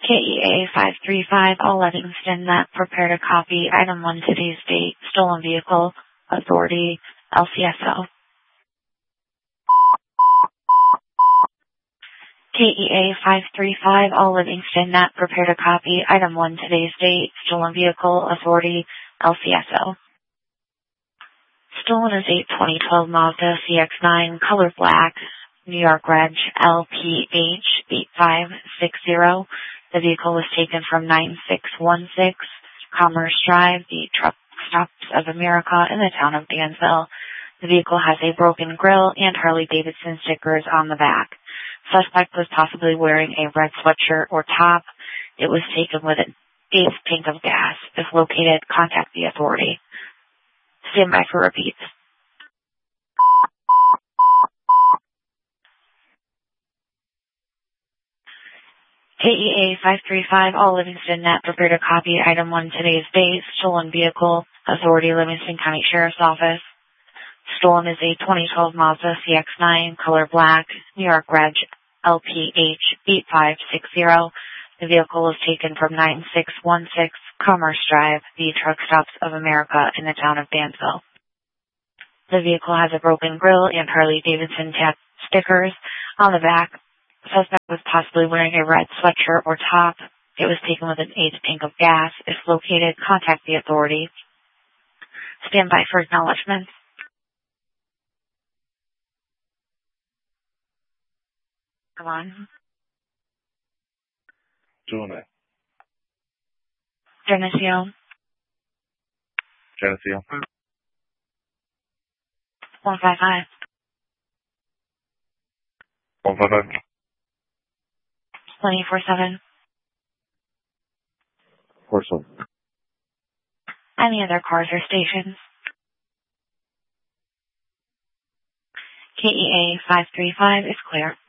KEA 535, all Livingston, that prepared a copy, item 1, today's date, stolen vehicle, authority, LCSO. KEA 535, all Livingston, that prepared a copy, item 1, today's date, stolen vehicle, authority, LCSO. Stolen is a 2012 Mazda CX-9, color black, New York Reg, LPH 8560. The vehicle was taken from 9616 Commerce Drive, the Truck Stops of America in the town of Dansville. The vehicle has a broken grille and Harley-Davidson stickers on the back. Suspect was possibly wearing a red sweatshirt or top. It was taken with an eighth tank of gas. If located, contact the authority. Stand by for repeats. KEA 535, all Livingston, net prepared a copy, item 1, today's date, stolen vehicle, authority, Livingston County Sheriff's Office. Stolen is a 2012 Mazda CX-9, color black, New York Reg, LPH 8560. The vehicle was taken from 9616 Commerce Drive, the Truck Stops of America in the town of Dansville. The vehicle has a broken grille and Harley-Davidson stickers on the back. Suspect was possibly wearing a red sweatshirt or top. It was taken with an eighth tank of gas. If located, contact the authority. Stand by for acknowledgments. Come on. Doing it. Geneseo. 155. 155. 24/7. 47. Any other cars or stations? KEA 535 is clear.